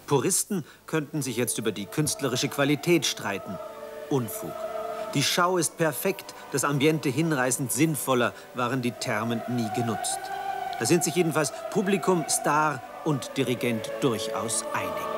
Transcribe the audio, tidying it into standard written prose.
Puristen könnten sich jetzt über die künstlerische Qualität streiten. Unfug. Die Schau ist perfekt, das Ambiente hinreißend sinnvoller waren die Thermen nie genutzt. Da sind sich jedenfalls Publikum, Star und Dirigent durchaus einig.